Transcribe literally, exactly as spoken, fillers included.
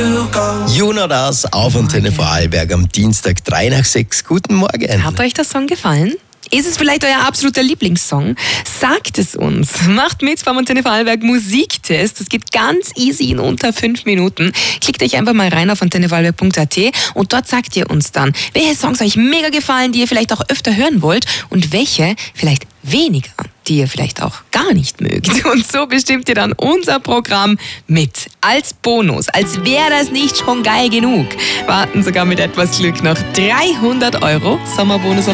Jonas auf Antenne Vorarlberg am Dienstag drei nach sechs. Guten Morgen. Hat euch der Song gefallen? Ist es vielleicht euer absoluter Lieblingssong? Sagt es uns. Macht mit beim Antenne Vorarlberg Musiktest. Das geht ganz easy in unter fünf Minuten. Klickt euch einfach mal rein auf antenne vorarlberg punkt a t und dort sagt ihr uns dann, welche Songs euch mega gefallen, die ihr vielleicht auch öfter hören wollt und welche vielleicht weniger, die ihr vielleicht auch gar nicht mögt. Und so bestimmt ihr dann unser Programm mit. Als Bonus, als wäre das nicht schon geil genug. Warten sogar mit etwas Glück noch dreihundert Euro Sommerbonus auf